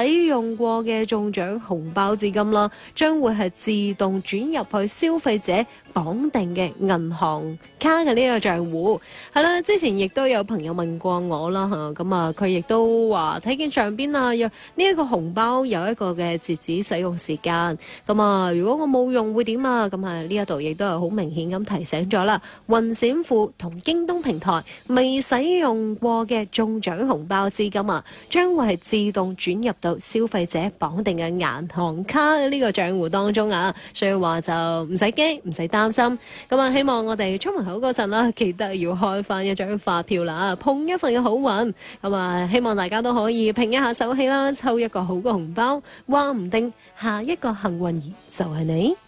使用過嘅中獎紅包資金啦，將會係自動轉入去消費者綁定嘅銀行卡嘅呢個賬戶。係啦，之前亦都有朋友問過我啦嚇，咁啊佢亦都話睇見上邊啊，呢一個紅包有一個嘅截止使用時間。咁啊，如果我冇用會點啊？咁啊呢一度亦都係好明顯咁提醒咗啦。雲閃付同京東平台未使用過嘅中獎紅包資金啊，將會係自動轉入到消費者綁定嘅銀行卡呢個賬戶當中啊，所以話就唔使驚，唔使擔心。咁啊，希望我哋出門口嗰陣啦，記得要開翻一張發票啦，碰一份嘅好運。咁啊，希望大家都可以拼一下手氣啦，抽一個好嘅紅包，話唔定下一個幸運兒就係你。